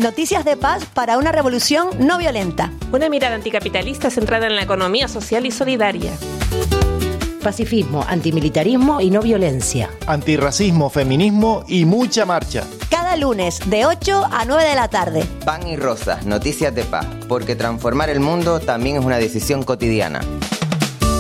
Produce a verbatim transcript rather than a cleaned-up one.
Noticias de paz para una revolución no violenta. Una mirada anticapitalista centrada en la economía social y solidaria. Pacifismo, antimilitarismo y no violencia. Antirracismo, feminismo y mucha marcha. Cada lunes de ocho a nueve de la tarde. Pan y Rosas, Noticias de Paz, porque transformar el mundo también es una decisión cotidiana.